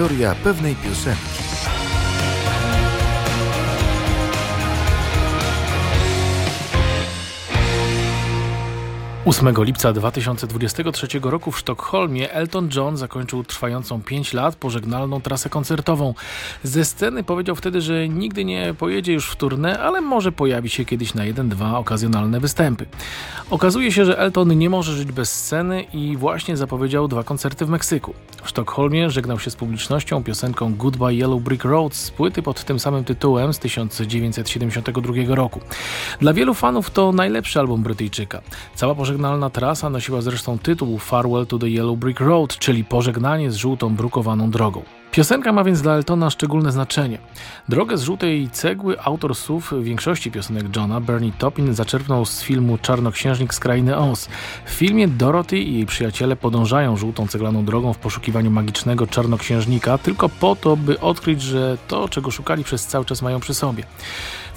Historia pewnej piosenki. 8 lipca 2023 roku w Sztokholmie Elton John zakończył trwającą 5 lat pożegnalną trasę koncertową. Ze sceny powiedział wtedy, że nigdy nie pojedzie już w tournée, ale może pojawi się kiedyś na 1-2 okazjonalne występy. Okazuje się, że Elton nie może żyć bez sceny i właśnie zapowiedział 2 koncerty w Meksyku. W Sztokholmie żegnał się z publicznością piosenką Goodbye Yellow Brick Road z płyty pod tym samym tytułem z 1972 roku. Dla wielu fanów to najlepszy album Brytyjczyka. Cała pożegnalna trasa nosiła zresztą tytuł Farewell to the Yellow Brick Road, czyli pożegnanie z żółtą brukowaną drogą. Piosenka ma więc dla Eltona szczególne znaczenie. Drogę z żółtej cegły autor słów większości piosenek Johna, Bernie Taupin, zaczerpnął z filmu Czarnoksiężnik z Krainy Oz. W filmie Dorothy i jej przyjaciele podążają żółtą ceglaną drogą w poszukiwaniu magicznego czarnoksiężnika, tylko po to, by odkryć, że to, czego szukali przez cały czas, mają przy sobie. W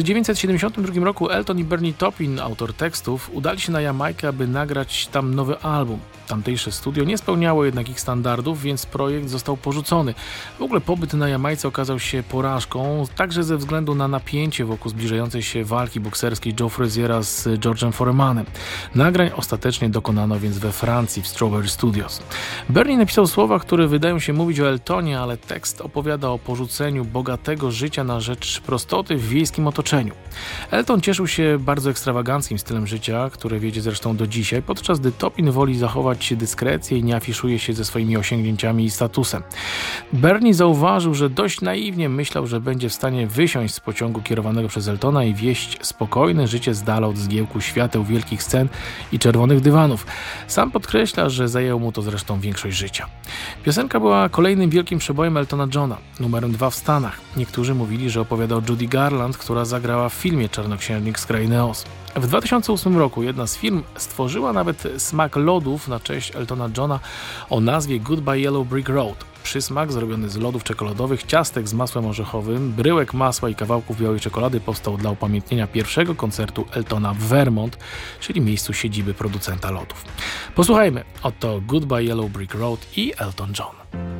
1972 roku Elton i Bernie Taupin, autor tekstów, udali się na Jamajkę, aby nagrać tam nowy album. Tamtejsze studio nie spełniało jednak ich standardów, więc projekt został porzucony. W ogóle pobyt na Jamajce okazał się porażką, także ze względu na napięcie wokół zbliżającej się walki bokserskiej Joe Fraziera z George'em Foremanem. Nagrań ostatecznie dokonano więc we Francji w Strawberry Studios. Bernie napisał słowa, które wydają się mówić o Eltonie, ale tekst opowiada o porzuceniu bogatego życia na rzecz prostoty w wiejskim otoczeniu. Elton cieszył się bardzo ekstrawaganckim stylem życia, które wiedzie zresztą do dzisiaj, podczas gdy Taupin woli zachować dyskrecję i nie afiszuje się ze swoimi osiągnięciami i statusem. Bernie zauważył, że dość naiwnie myślał, że będzie w stanie wysiąść z pociągu kierowanego przez Eltona i wieść spokojne życie z dala od zgiełku świateł, wielkich scen i czerwonych dywanów. Sam podkreśla, że zajęło mu to zresztą większość życia. Piosenka była kolejnym wielkim przebojem Eltona Johna, numerem 2 w Stanach. Niektórzy mówili, że opowiada o Judy Garland, która zagrała w filmie Czarnoksiężnik z Krainy Oz. W 2008 roku jedna z firm stworzyła nawet smak lodów na cześć Eltona Johna o nazwie Goodbye Yellow Brick Road. Przysmak zrobiony z lodów czekoladowych, ciastek z masłem orzechowym, bryłek masła i kawałków białej czekolady powstał dla upamiętnienia pierwszego koncertu Eltona w Vermont, czyli miejscu siedziby producenta lodów. Posłuchajmy oto Goodbye Yellow Brick Road i Elton John.